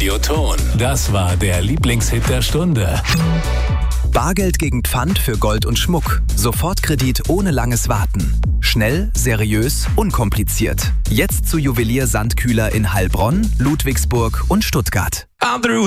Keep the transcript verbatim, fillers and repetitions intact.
Radioton. Das war der Lieblingshit der Stunde. Bargeld gegen Pfand für Gold und Schmuck. Sofortkredit ohne langes Warten. Schnell, seriös, unkompliziert. Jetzt zu Juwelier Sandkühler in Heilbronn, Ludwigsburg und Stuttgart.